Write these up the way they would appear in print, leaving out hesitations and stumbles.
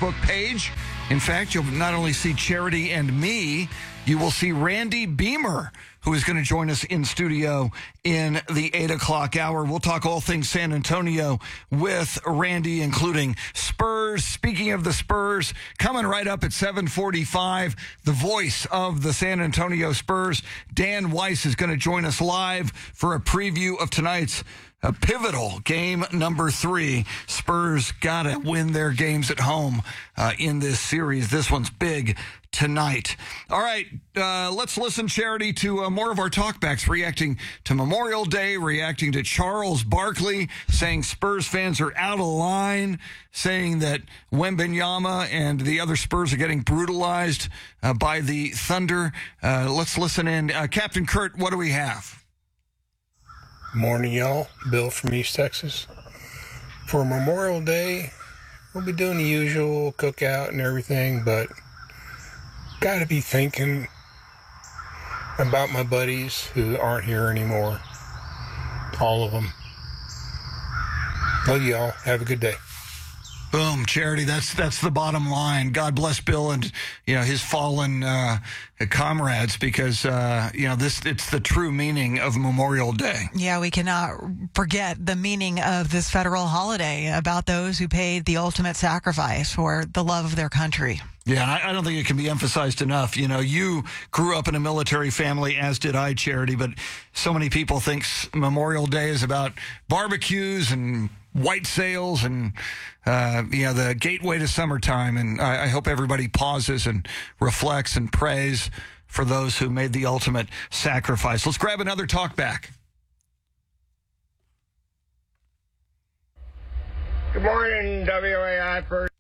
Facebook page. In fact, you'll not only see Charity and me, you will see Randy Beamer, who is going to join us in studio in the 8 o'clock hour. We'll talk all things San Antonio with Randy, including Spurs. Speaking of the Spurs, coming right up at 7:45, the voice of the San Antonio Spurs, Dan Weiss, is going to join us live for a preview of tonight's pivotal game number 3. Spurs got to win their games at home in this series. This one's big tonight. All right, let's listen, Charity, to more of our talkbacks reacting to Memorial Day, reacting to Charles Barkley, saying Spurs fans are out of line, saying that Wembanyama and the other Spurs are getting brutalized by the Thunder. Let's listen in. Captain Kurt, what do we have? Morning, y'all. Bill from East Texas. For Memorial Day, we'll be doing the usual cookout and everything, but gotta be thinking about my buddies who aren't here anymore. All of them. Love y'all. Have a good day. Boom, Charity. That's the bottom line. God bless Bill and his fallen comrades, because it's the true meaning of Memorial Day. Yeah, we cannot forget the meaning of this federal holiday, about those who paid the ultimate sacrifice for the love of their country. Yeah, I don't think it can be emphasized enough. You grew up in a military family, as did I, Charity, but so many people think Memorial Day is about barbecues and white sails and the gateway to summertime. And I hope everybody pauses and reflects and prays for those who made the ultimate sacrifice. Let's grab another talk back. Good morning, WAI first.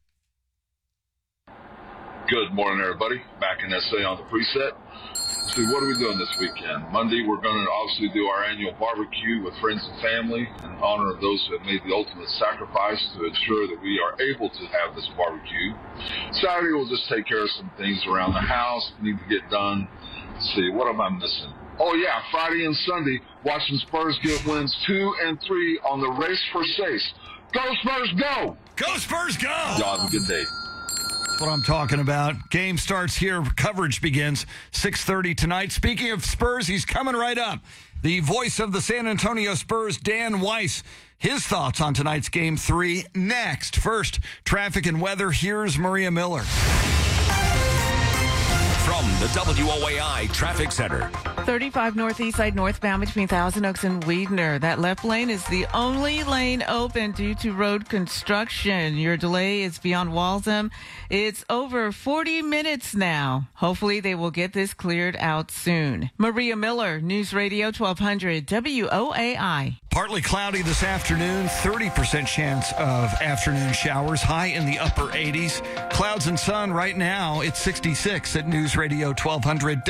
Good morning, everybody. Back in SA on the preset. See, what are we doing this weekend? Monday, we're going to obviously do our annual barbecue with friends and family in honor of those who have made the ultimate sacrifice to ensure that we are able to have this barbecue. Saturday, we'll just take care of some things around the house need to get done. Let's see, what am I missing? Oh, yeah, Friday and Sunday, watching Spurs get wins 2 and 3 on the race for Sace. Go, Spurs, go! Go, Spurs, go! Y'all have a good day. What I'm talking about. Game starts here. Coverage begins 6:30 tonight. Speaking of Spurs, he's coming right up. The voice of the San Antonio Spurs, Dan Weiss. His thoughts on tonight's Game 3 next. First, traffic and weather. Here's Maria Miller. From the WOAI Traffic Center. 35 northeast side northbound between Thousand Oaks and Weidner. That left lane is the only lane open due to road construction. Your delay is beyond Waltham. It's over 40 minutes now. Hopefully they will get this cleared out soon. Maria Miller, News Radio 1200 WOAI. Partly cloudy this afternoon, 30% chance of afternoon showers, high in the upper 80s. Clouds and sun right now, it's 66 at News Radio 1200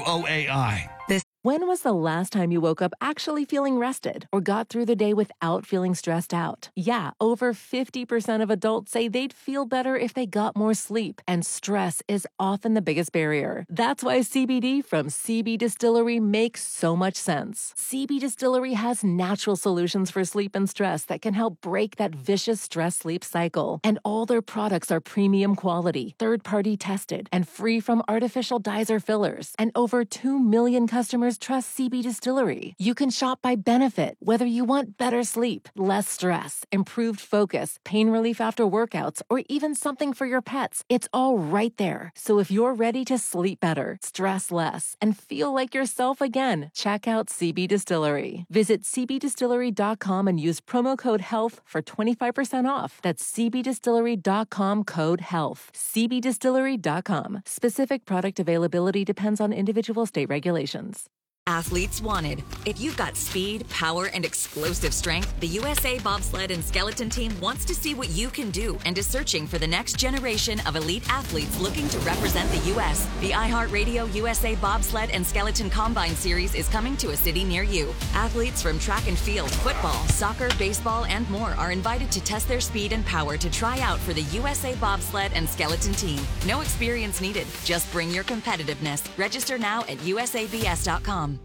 WOAI. When was the last time you woke up actually feeling rested or got through the day without feeling stressed out? Yeah, over 50% of adults say they'd feel better if they got more sleep, and stress is often the biggest barrier. That's why CBD from CB Distillery makes so much sense. CB Distillery has natural solutions for sleep and stress that can help break that vicious stress-sleep cycle. And all their products are premium quality, third-party tested, and free from artificial dyes or fillers. And over 2 million customers trust CB Distillery. You can shop by benefit, whether you want better sleep, less stress, improved focus, pain relief after workouts, or even something for your pets. It's all right there. So if you're ready to sleep better, stress less, and feel like yourself again, check out CB Distillery. Visit cbdistillery.com and use promo code HEALTH for 25% off. That's cbdistillery.com, code HEALTH. cbdistillery.com. Specific product availability depends on individual state regulations. Athletes wanted. If you've got speed, power, and explosive strength, the USA Bobsled and Skeleton Team wants to see what you can do and is searching for the next generation of elite athletes looking to represent the U.S. The iHeartRadio USA Bobsled and Skeleton Combine Series is coming to a city near you. Athletes from track and field, football, soccer, baseball, and more are invited to test their speed and power to try out for the USA Bobsled and Skeleton Team. No experience needed. Just bring your competitiveness. Register now at usabs.com.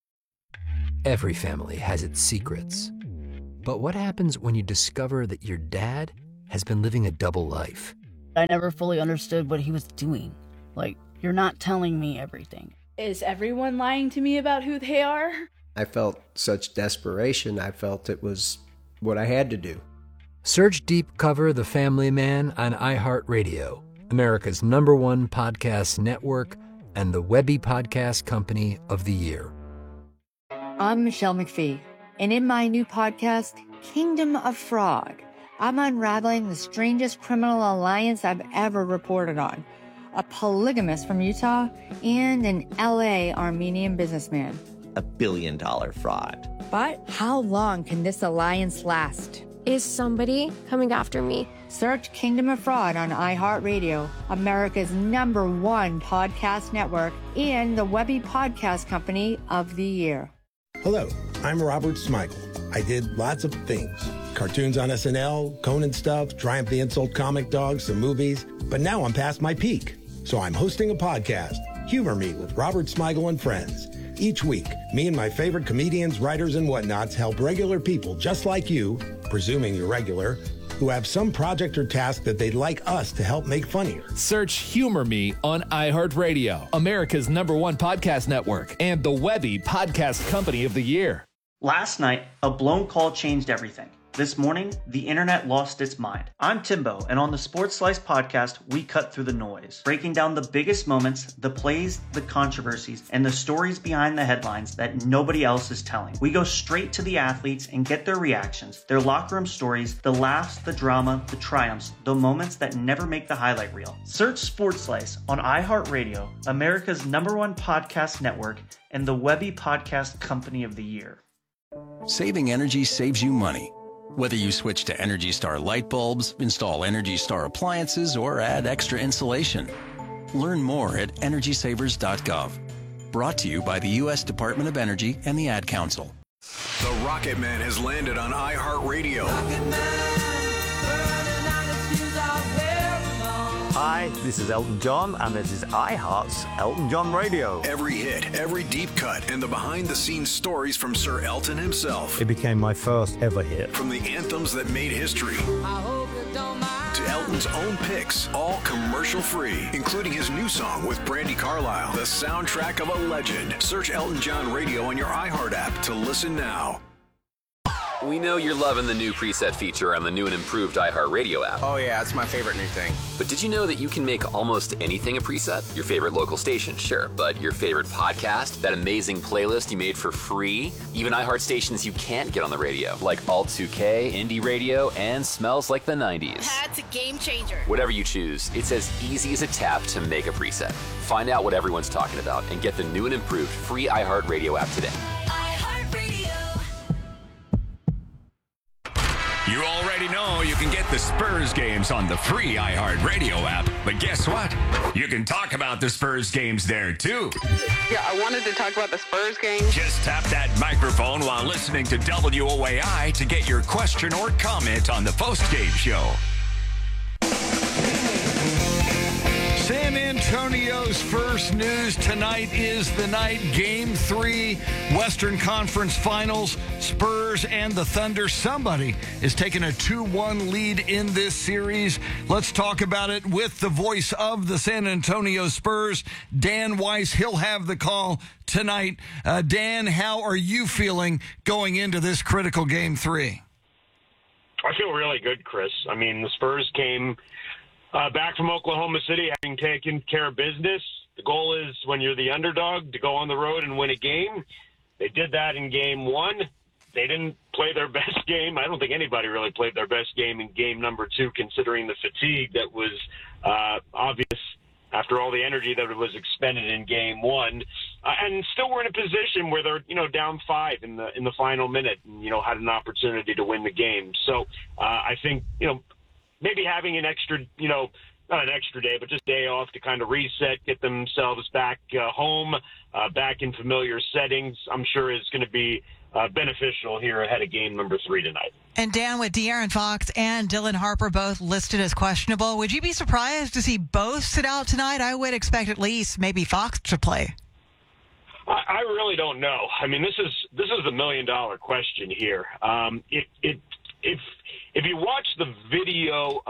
Every family has its secrets. But what happens when you discover that your dad has been living a double life? I never fully understood what he was doing. Like, you're not telling me everything. Is everyone lying to me about who they are? I felt such desperation. I felt it was what I had to do. Search Deep Cover The Family Man on iHeartRadio, America's #1 podcast network and the Webby Podcast Company of the Year. I'm Michelle McPhee, and in my new podcast, Kingdom of Frog, I'm unraveling the strangest criminal alliance I've ever reported on. A polygamist from Utah and an LA Armenian businessman. $1 billion fraud. But how long can this alliance last? Is somebody coming after me? Search Kingdom of Fraud on iHeartRadio, America's #1 podcast network, and the Webby Podcast Company of the Year. Hello, I'm Robert Smigel. I did lots of things. Cartoons on SNL, Conan stuff, Triumph the Insult Comic Dog, some movies. But now I'm past my peak. So I'm hosting a podcast, Humor Me with Robert Smigel and Friends. Each week, me and my favorite comedians, writers, and whatnots help regular people just like you, presuming you're regular, who have some project or task that they'd like us to help make funnier. Search Humor Me on iHeartRadio, America's #1 podcast network, and the Webby Podcast Company of the Year. Last night, a blown call changed everything. This morning, the internet lost its mind. I'm Timbo, and on the Sports Slice podcast, we cut through the noise, breaking down the biggest moments, the plays, the controversies, and the stories behind the headlines that nobody else is telling. We go straight to the athletes and get their reactions, their locker room stories, the laughs, the drama, the triumphs, the moments that never make the highlight reel. Search Sports Slice on iHeartRadio, America's #1 podcast network, and the Webby Podcast Company of the Year. Saving energy saves you money. Whether you switch to Energy Star light bulbs, install Energy Star appliances, or add extra insulation. Learn more at EnergySavers.gov. Brought to you by the U.S. Department of Energy and the Ad Council. The Rocket Man has landed on iHeartRadio. Hi, this is Elton John, and this is iHeart's Elton John Radio. Every hit, every deep cut, and the behind-the-scenes stories from Sir Elton himself. It became my first ever hit. From the anthems that made history to Elton's own picks, all commercial-free, including his new song with Brandi Carlile, the soundtrack of a legend. Search Elton John Radio on your iHeart app to listen now. We know you're loving the new preset feature on the new and improved iHeartRadio app. Oh yeah, it's my favorite new thing. But did you know that you can make almost anything a preset? Your favorite local station, sure, but your favorite podcast, that amazing playlist you made for free, even iHeart stations you can't get on the radio, like Alt 2K, Indie Radio, and Smells Like the 90s. That's a game changer. Whatever you choose, it's as easy as a tap to make a preset. Find out what everyone's talking about and get the new and improved free iHeartRadio app today. You already know you can get the Spurs games on the free iHeartRadio app, but guess what? You can talk about the Spurs games there, too. Yeah, I wanted to talk about the Spurs game. Just tap that microphone while listening to WOAI to get your question or comment on the postgame show. San Antonio's first news tonight is the night, Game 3, Western Conference Finals, Spurs and the Thunder. Somebody is taking a 2-1 lead in this series. Let's talk about it with the voice of the San Antonio Spurs, Dan Weiss. He'll have the call tonight. Dan, how are you feeling going into this critical Game 3? I feel really good, Chris. I mean, the Spurs came back from Oklahoma City, having taken care of business. The goal is, when you're the underdog, to go on the road and win a game. They did that in Game 1. They didn't play their best game. I don't think anybody really played their best game in Game number 2, considering the fatigue that was obvious after all the energy that was expended in Game 1. And still we're in a position where they're, down 5 in the final minute and, had an opportunity to win the game. So I think, maybe having an extra, not an extra day, but just a day off to kind of reset, get themselves back home, back in familiar settings, I'm sure is going to be beneficial here ahead of Game number 3 tonight. And Dan, with De'Aaron Fox and Dylan Harper both listed as questionable, would you be surprised to see both sit out tonight? I would expect at least maybe Fox to play. I really don't know. I mean, this is the $1 million question here. If you watch the video of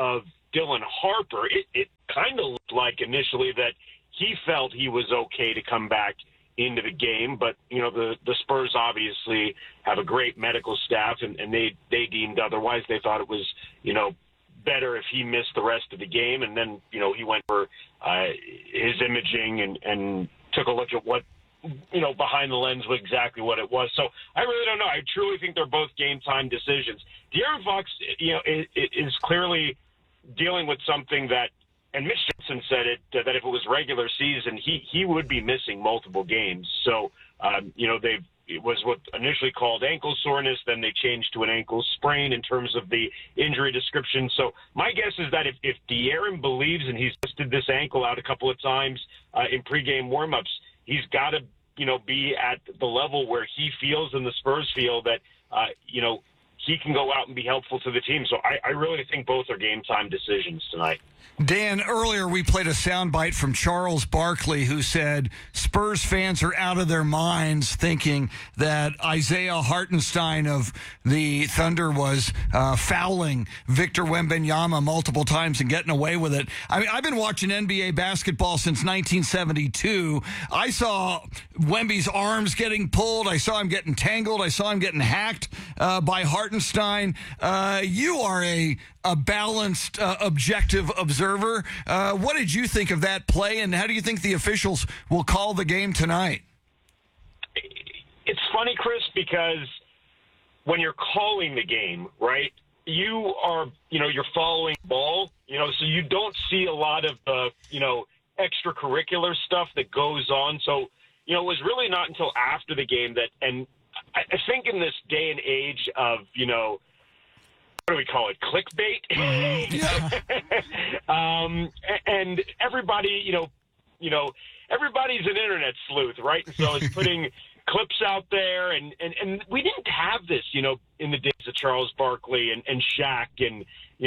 Dylan Harper, it kind of looked like initially that he felt he was okay to come back into the game. But, the Spurs obviously have a great medical staff, and they deemed otherwise. They thought it was, better if he missed the rest of the game. And then, he went for his imaging and took a look at what, behind the lens was exactly what it was. So I really don't know. I truly think they're both game time decisions. De'Aaron Fox, is clearly dealing with something that, and Mitch Johnson said it, that if it was regular season, he would be missing multiple games. So, it was what initially called ankle soreness, then they changed to an ankle sprain in terms of the injury description. So my guess is that if De'Aaron believes, and he's tested this ankle out a couple of times in pregame warmups, he's got to, be at the level where he feels and the Spurs feel that, he can go out and be helpful to the team. So I really think both are game time decisions tonight. Dan, earlier we played a soundbite from Charles Barkley, who said Spurs fans are out of their minds thinking that Isaiah Hartenstein of the Thunder was fouling Victor Wembanyama multiple times and getting away with it. I mean, I've been watching NBA basketball since 1972. I saw Wemby's arms getting pulled. I saw him getting tangled. I saw him getting hacked by Hartenstein. You are a balanced, objective observer. What did you think of that play, and how do you think the officials will call the game tonight? It's funny, Chris, because when you're calling the game, right, you are, you're following the ball, so you don't see a lot of, extracurricular stuff that goes on. So, it was really not until after the game that, and I think in this day and age of, what do we call it? Clickbait. And everybody, everybody's an internet sleuth, right? And so it's putting clips out there, and we didn't have this, in the days of Charles Barkley and Shaq, and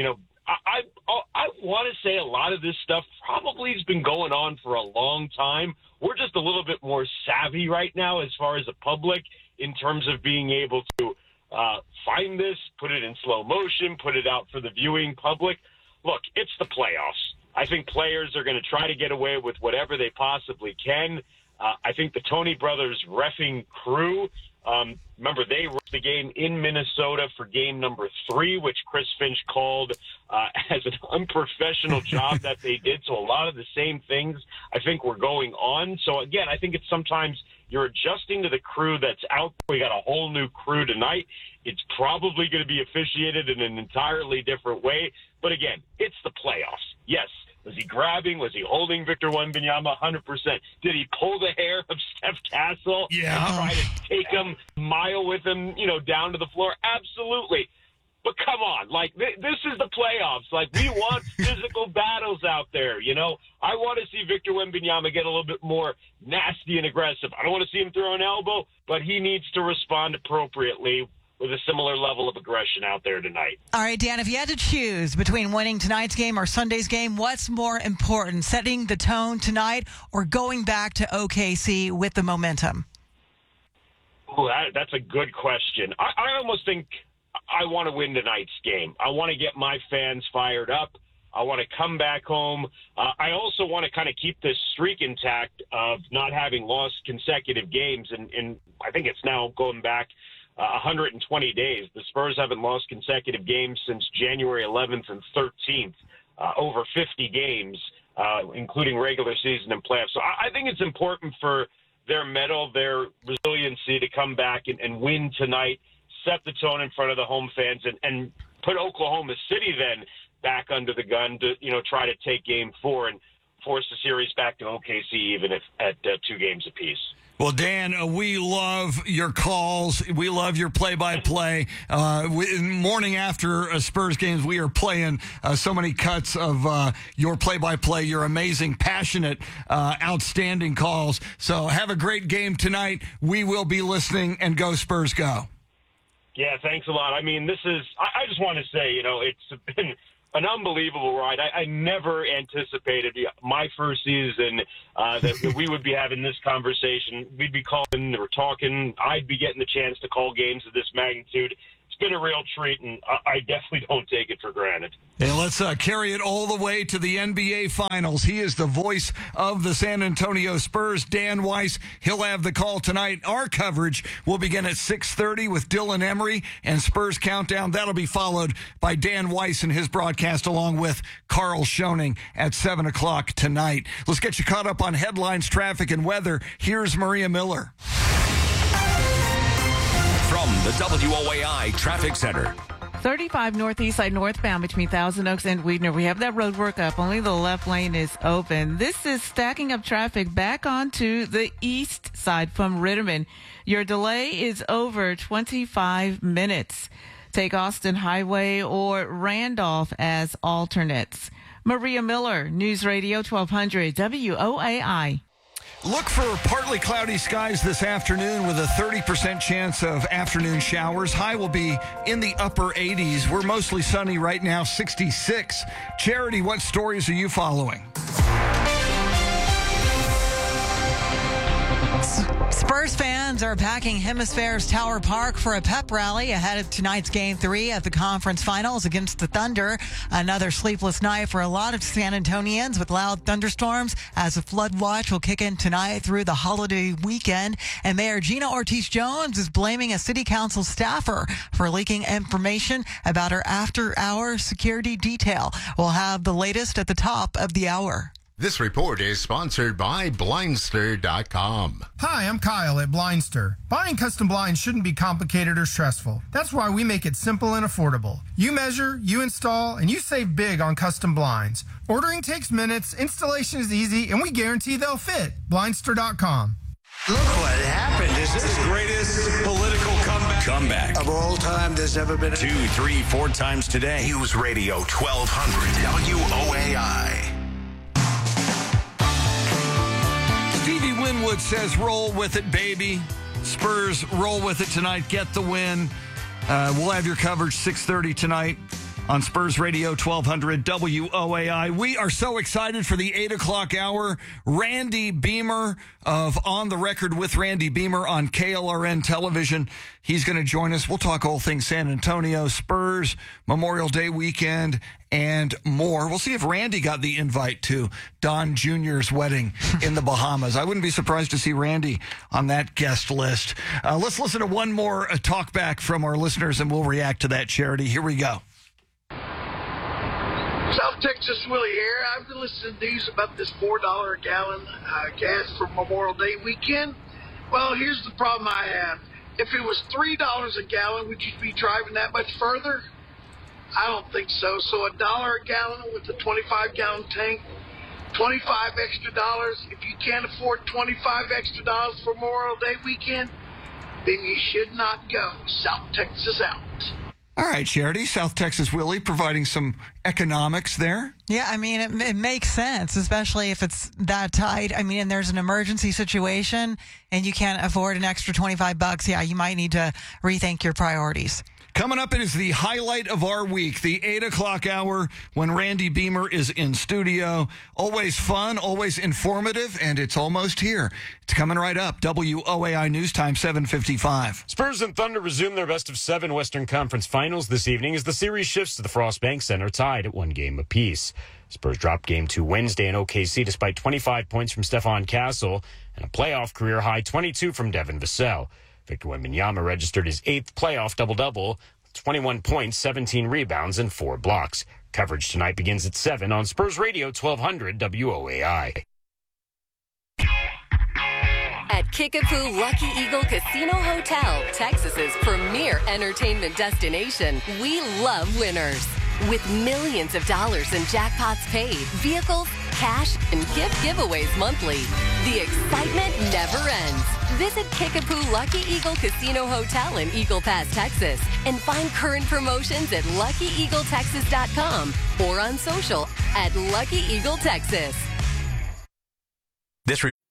I want to say a lot of this stuff probably has been going on for a long time. We're just a little bit more savvy right now as far as the public in terms of being able to find this, put it in slow motion, put it out for the viewing public. Look, it's the playoffs. I think players are going to try to get away with whatever they possibly can. I think the Tony Brothers reffing crew, remember, they were the game in Minnesota for game number 3, which Chris Finch called as an unprofessional job that they did. So a lot of the same things, I think, were going on. So, again, I think it's sometimes you're adjusting to the crew that's out. We got a whole new crew tonight. It's probably going to be officiated in an entirely different way. But, again, it's the playoffs. Yes. Was he grabbing? Was he holding Victor Wembanyama? 100%. Did he pull the hair of Steph Castle? Yeah. And try to take him, mile with him, down to the floor? Absolutely. But come on, this is the playoffs. We want physical battles out there, I want to see Victor Wembanyama get a little bit more nasty and aggressive. I don't want to see him throw an elbow, but he needs to respond appropriately with a similar level of aggression out there tonight. All right, Dan, if you had to choose between winning tonight's game or Sunday's game, what's more important, setting the tone tonight or going back to OKC with the momentum? Oh, that's a good question. I almost think I want to win tonight's game. I want to get my fans fired up. I want to come back home. I also want to kind of keep this streak intact of not having lost consecutive games. And I think it's now going back 120 days. The Spurs haven't lost consecutive games since January 11th and 13th, over 50 games, including regular season and playoffs. So I think it's important for their mettle, their resiliency to come back and win tonight, set the tone in front of the home fans, and put Oklahoma City then back under the gun to, try to take game 4 and force the series back to OKC, even if at 2 games apiece. Well, Dan, we love your calls. We love your play-by-play. Morning after Spurs games, we are playing so many cuts of your play-by-play, your amazing, passionate, outstanding calls. So have a great game tonight. We will be listening, and go Spurs, go. Yeah, thanks a lot. I mean, I just want to say, it's been an unbelievable ride. I never anticipated my first season that we would be having this conversation. We'd be calling or talking. I'd be getting the chance to call games of this magnitude. it's been a real treat, and I definitely don't take it for granted. Hey, let's carry it all the way to the NBA Finals. He is the voice of the San Antonio Spurs, Dan Weiss. He'll have the call tonight. Our coverage will begin at 6:30 with Dylan Emery and Spurs Countdown. That'll be followed by Dan Weiss and his broadcast along with Carl Schoening at 7 o'clock tonight. Let's get you caught up on headlines, traffic, and weather. Here's Maria Miller. From the WOAI Traffic Center. 35 northeast side northbound between Thousand Oaks and Weidner. We have that road work up. Only the left lane is open. This is stacking up traffic back onto the east side from Ritterman. Your delay is over 25 minutes. Take Austin Highway or Randolph as alternates. Maria Miller, News Radio 1200 WOAI. Look for partly cloudy skies this afternoon with a 30% chance of afternoon showers. High will be in the upper 80s. We're mostly sunny right now, 66. Charity, what stories are you following? Spurs fans are packing Hemisphere's Tower Park for a pep rally ahead of tonight's Game 3 at the conference finals against the Thunder. Another sleepless night for a lot of San Antonians with loud thunderstorms as a flood watch will kick in tonight through the holiday weekend. And Mayor Gina Ortiz-Jones is blaming a city council staffer for leaking information about her after-hour security detail. We'll have the latest at the top of the hour. This report is sponsored by Blindster.com. Hi, I'm Kyle at Blindster. Buying custom blinds shouldn't be complicated or stressful. That's why we make it simple and affordable. You measure, you install, and you save big on custom blinds. Ordering takes minutes, installation is easy, and we guarantee they'll fit. Blindster.com. Look what happened. Is this the greatest political comeback of all time there's ever been? 2, 3, 4 times today. News Radio 1200 WOAI. Stevie Winwood says, roll with it, baby. Spurs, roll with it tonight. Get the win. We'll have your coverage 6:30 tonight on Spurs Radio 1200 WOAI. We are so excited for the 8 o'clock hour. Randy Beamer of On the Record with Randy Beamer on KLRN television. He's going to join us. We'll talk all things San Antonio, Spurs, Memorial Day weekend, and more. We'll see if Randy got the invite to Don Jr.'s wedding in the Bahamas. I wouldn't be surprised to see Randy on that guest list. Let's listen to one more talk back from our listeners, and we'll react to that, Charity. Here we go. South Texas Willie here. I've been listening to news about this $4 a gallon gas for Memorial Day weekend. Well, here's the problem I have. If it was $3 a gallon, would you be driving that much further? I don't think so. So $1 a gallon with a 25-gallon tank, $25 extra dollars. If you can't afford $25 extra dollars for Memorial Day weekend, then you should not go. South Texas out. All right, Charity. South Texas Willie providing some economics there. Yeah, I mean, it makes sense, especially if it's that tight. I mean, and there's an emergency situation and you can't afford an extra $25. Yeah, you might need to rethink your priorities. Coming up, it is the highlight of our week, the 8 o'clock hour when Randy Beamer is in studio. Always fun, always informative, and it's almost here. It's coming right up. WOAI News Time, 7:55. Spurs and Thunder resume their best-of-7 Western Conference Finals this evening as the series shifts to the Frost Bank Center, tied at 1 game apiece. Spurs dropped Game 2 Wednesday in OKC despite 25 points from Stephon Castle and a playoff-career-high 22 from Devin Vassell. Victor Wembanyama registered his 8th playoff double-double with 21 points, 17 rebounds, and 4 blocks. Coverage tonight begins at 7 on Spurs Radio 1200 WOAI. At Kickapoo Lucky Eagle Casino Hotel, Texas's premier entertainment destination, we love winners. With millions of dollars in jackpots paid, vehicles, cash, and gift giveaways monthly, the excitement never ends. Visit Kickapoo Lucky Eagle Casino Hotel in Eagle Pass, Texas, and find current promotions at LuckyEagleTexas.com or on social at Lucky Eagle Texas.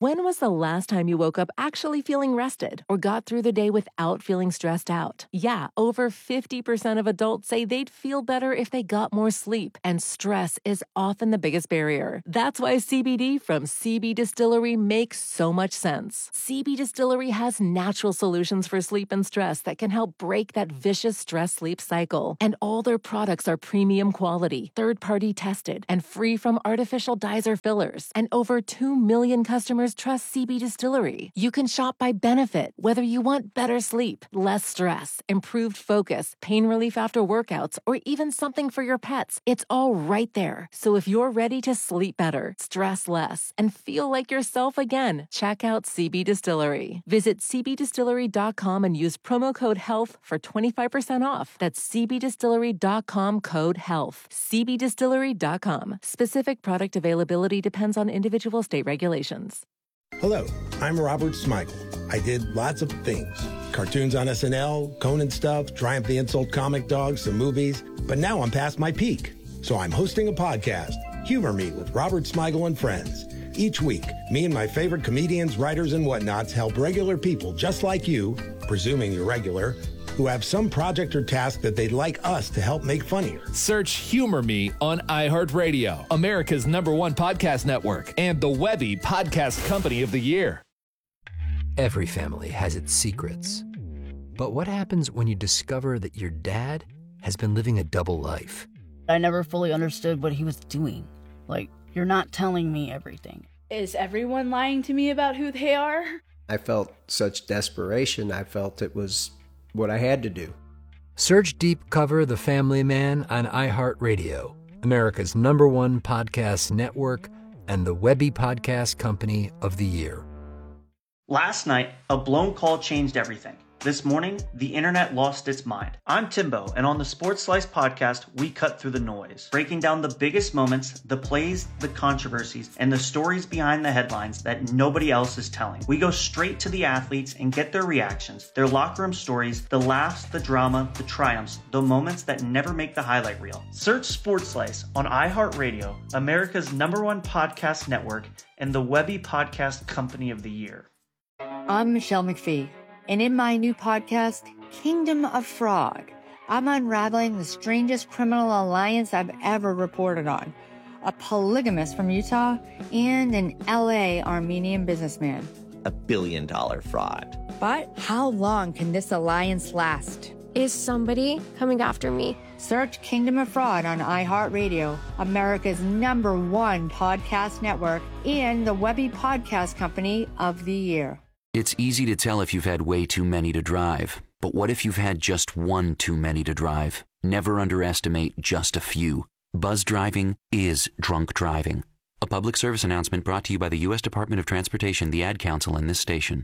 When was the last time you woke up actually feeling rested or got through the day without feeling stressed out? Yeah, over 50% of adults say they'd feel better if they got more sleep, and stress is often the biggest barrier. That's why CBD from CB Distillery makes so much sense. CB Distillery has natural solutions for sleep and stress that can help break that vicious stress-sleep cycle. And all their products are premium quality, third-party tested, and free from artificial dyes or fillers. And over 2 million customers trust CB Distillery. You can shop by benefit, whether you want better sleep, less stress, improved focus, pain relief after workouts, or even something for your pets. It's all right there. So if you're ready to sleep better, stress less, and feel like yourself again, check out CB Distillery. Visit cbdistillery.com and use promo code HEALTH for 25% off. That's cbdistillery.com, code HEALTH. cbdistillery.com. Specific product availability depends on individual state regulations. Hello, I'm Robert Smigel. I did lots of things. Cartoons on SNL, Conan stuff, Triumph the Insult Comic Dog, some movies. But now I'm past my peak. So I'm hosting a podcast, Humor Me with Robert Smigel and Friends. Each week, me and my favorite comedians, writers, and whatnots help regular people just like you, presuming you're regular, who have some project or task that they'd like us to help make funnier. Search Humor Me on iHeartRadio, America's #1 podcast network, and the Webby Podcast Company of the Year. Every family has its secrets. But what happens when you discover that your dad has been living a double life? I never fully understood what he was doing. Like, you're not telling me everything. Is everyone lying to me about who they are? I felt such desperation. I felt it was what I had to do. Search Deep Cover The Family Man on iHeartRadio, America's #1 podcast network, and the Webby Podcast Company of the Year. Last night, a blown call changed everything. This morning, the internet lost its mind. I'm Timbo, and on the Sports Slice podcast, we cut through the noise, breaking down the biggest moments, the plays, the controversies, and the stories behind the headlines that nobody else is telling. We go straight to the athletes and get their reactions, their locker room stories, the laughs, the drama, the triumphs, the moments that never make the highlight reel. Search Sports Slice on iHeartRadio, America's #1 podcast network, and the Webby Podcast Company of the Year. I'm Michelle McPhee. And in my new podcast, Kingdom of Fraud, I'm unraveling the strangest criminal alliance I've ever reported on. A polygamist from Utah and an LA Armenian businessman. $1 billion fraud. But how long can this alliance last? Is somebody coming after me? Search Kingdom of Fraud on iHeartRadio, America's #1 podcast network, and the Webby Podcast Company of the Year. It's easy to tell if you've had way too many to drive. But what if you've had just one too many to drive? Never underestimate just a few. Buzz driving is drunk driving. A public service announcement brought to you by the U.S. Department of Transportation, the Ad Council, and this station.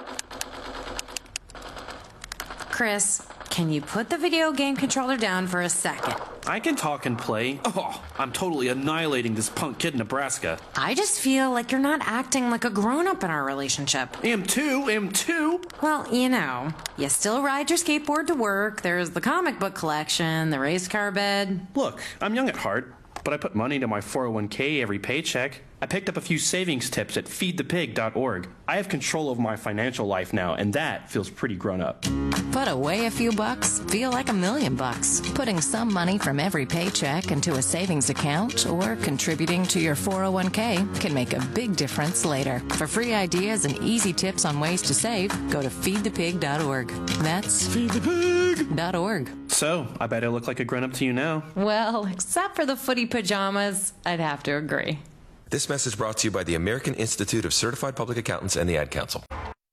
Chris, can you put the video game controller down for a second? I can talk and play. Oh, I'm totally annihilating this punk kid in Nebraska. I just feel like you're not acting like a grown-up in our relationship. Am too. Well, you know, you still ride your skateboard to work, there's the comic book collection, the race car bed. Look, I'm young at heart, but I put money into my 401k every paycheck. I picked up a few savings tips at feedthepig.org. I have control of my financial life now, and that feels pretty grown up. Put away a few bucks, feel like $1 million. Putting some money from every paycheck into a savings account or contributing to your 401k can make a big difference later. For free ideas and easy tips on ways to save, go to feedthepig.org. That's feedthepig.org. So, I bet I look like a grown-up to you now. Well, except for the footy pajamas, I'd have to agree. This message brought to you by the American Institute of Certified Public Accountants and the Ad Council.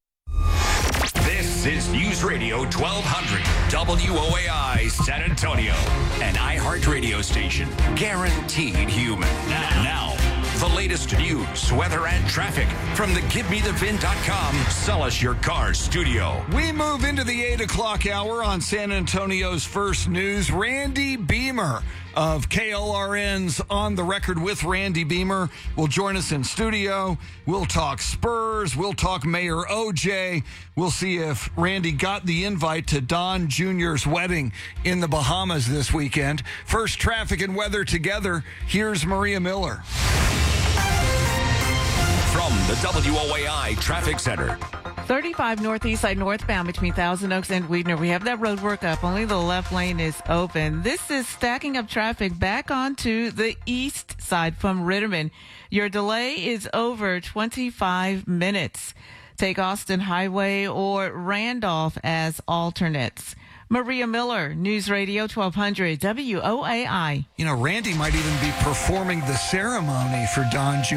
This is News Radio 1200 WOAI San Antonio, an iHeart radio station guaranteed human. Now, the latest news, weather, and traffic from the GiveMeTheVin.com Sell Us Your Car studio. We move into the 8 o'clock hour on San Antonio's First News. Randy Beamer of KLRN's On the Record with Randy Beamer will join us in studio. We'll talk Spurs. We'll talk Mayor OJ. We'll see if Randy got the invite to Don Jr.'s wedding in the Bahamas this weekend. First, traffic and weather together. Here's Maria Miller. from the WOAI Traffic Center. 35 northeast side northbound between Thousand Oaks and Weidner. We have that road work up. Only the left lane is open. This is stacking up traffic back onto the east side from Ritterman. Your delay is over 25 minutes. Take Austin Highway or Randolph as alternates. Maria Miller, News Radio 1200 WOAI. You know, Randy might even be performing the ceremony for Don Jr.